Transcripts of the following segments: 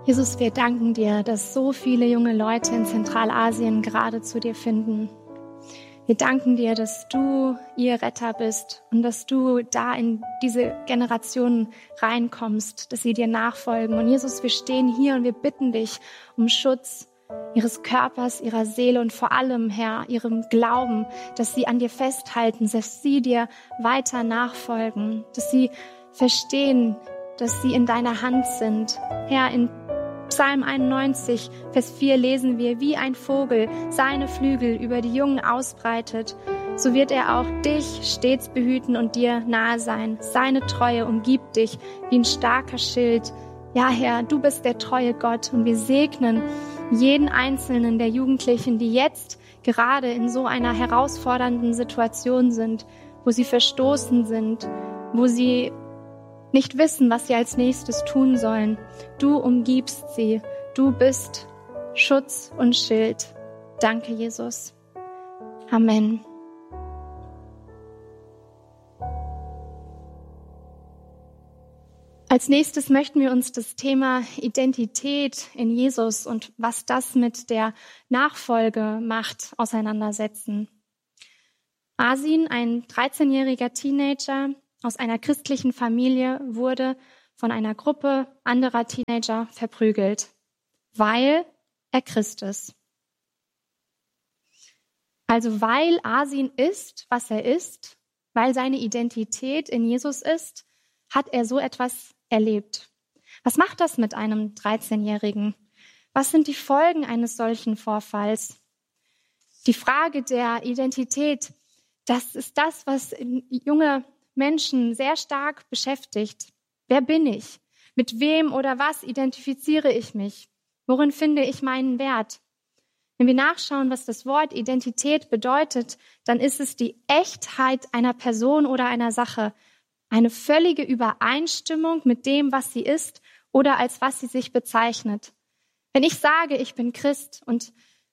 Jesus, wir danken dir, dass so viele junge Leute in Zentralasien gerade zu dir finden. Wir danken dir, dass du ihr Retter bist und dass du da in diese Generationen reinkommst, dass sie dir nachfolgen. Und Jesus, wir stehen hier und wir bitten dich um Schutz ihres Körpers, ihrer Seele und vor allem, Herr, ihrem Glauben, dass sie an dir festhalten, dass sie dir weiter nachfolgen, dass sie verstehen, dass sie in deiner Hand sind. Herr, in Psalm 91, Vers 4 lesen wir, wie ein Vogel seine Flügel über die Jungen ausbreitet, so wird er auch dich stets behüten und dir nahe sein. Seine Treue umgibt dich wie ein starker Schild. Ja, Herr, du bist der treue Gott und wir segnen jeden einzelnen der Jugendlichen, die jetzt gerade in so einer herausfordernden Situation sind, wo sie verstoßen sind, wo sie nicht wissen, was sie als nächstes tun sollen. Du umgibst sie. Du bist Schutz und Schild. Danke, Jesus. Amen. Als nächstes möchten wir uns das Thema Identität in Jesus und was das mit der Nachfolge macht, auseinandersetzen. Asin, ein 13-jähriger Teenager, aus einer christlichen Familie, wurde von einer Gruppe anderer Teenager verprügelt, weil er Christ ist. Also weil Asin ist, was er ist, weil seine Identität in Jesus ist, hat er so etwas erlebt. Was macht das mit einem 13-Jährigen? Was sind die Folgen eines solchen Vorfalls? Die Frage der Identität, das ist das, was junge Menschen sehr stark beschäftigt. Wer bin ich? Mit wem oder was identifiziere ich mich? Worin finde ich meinen Wert? Wenn wir nachschauen, was das Wort Identität bedeutet, dann ist es die Echtheit einer Person oder einer Sache, eine völlige Übereinstimmung mit dem, was sie ist oder als was sie sich bezeichnet. Wenn ich sage, ich bin Christ und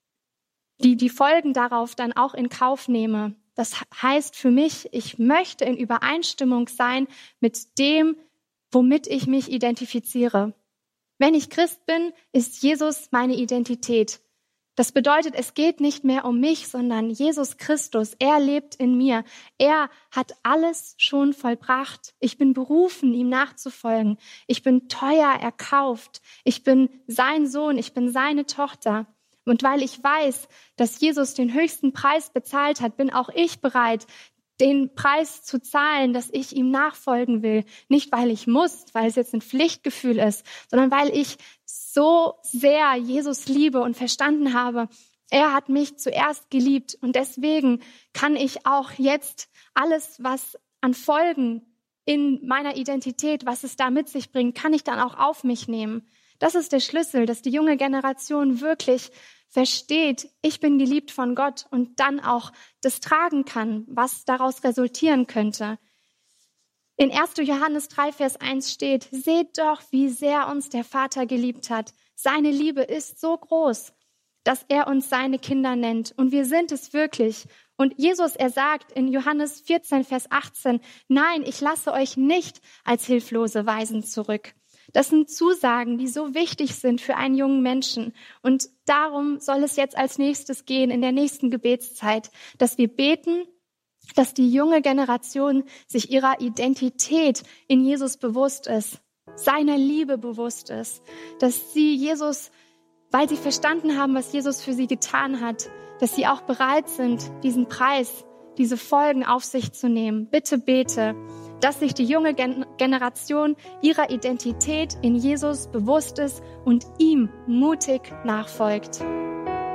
die Folgen darauf dann auch in Kauf nehme, das heißt für mich, ich möchte in Übereinstimmung sein mit dem, womit ich mich identifiziere. Wenn ich Christ bin, ist Jesus meine Identität. Das bedeutet, es geht nicht mehr um mich, sondern Jesus Christus. Er lebt in mir. Er hat alles schon vollbracht. Ich bin berufen, ihm nachzufolgen. Ich bin teuer erkauft. Ich bin sein Sohn. Ich bin seine Tochter. Und weil ich weiß, dass Jesus den höchsten Preis bezahlt hat, bin auch ich bereit, den Preis zu zahlen, dass ich ihm nachfolgen will. Nicht, weil ich muss, weil es jetzt ein Pflichtgefühl ist, sondern weil ich so sehr Jesus liebe und verstanden habe, er hat mich zuerst geliebt. Und deswegen kann ich auch jetzt alles, was an Folgen in meiner Identität, was es da mit sich bringt, kann ich dann auch auf mich nehmen. Das ist der Schlüssel, dass die junge Generation wirklich versteht, ich bin geliebt von Gott und dann auch das tragen kann, was daraus resultieren könnte. In 1. Johannes 3, Vers 1 steht, seht doch, wie sehr uns der Vater geliebt hat. Seine Liebe ist so groß, dass er uns seine Kinder nennt. Und wir sind es wirklich. Und Jesus, er sagt in Johannes 14, Vers 18, nein, ich lasse euch nicht als hilflose Waisen zurück. Das sind Zusagen, die so wichtig sind für einen jungen Menschen. Und darum soll es jetzt als nächstes gehen in der nächsten Gebetszeit, dass wir beten, dass die junge Generation sich ihrer Identität in Jesus bewusst ist, seiner Liebe bewusst ist, dass sie Jesus, weil sie verstanden haben, was Jesus für sie getan hat, dass sie auch bereit sind, diesen Preis, diese Folgen auf sich zu nehmen. Bitte bete, dass sich die junge Generation ihrer Identität in Jesus bewusst ist und ihm mutig nachfolgt.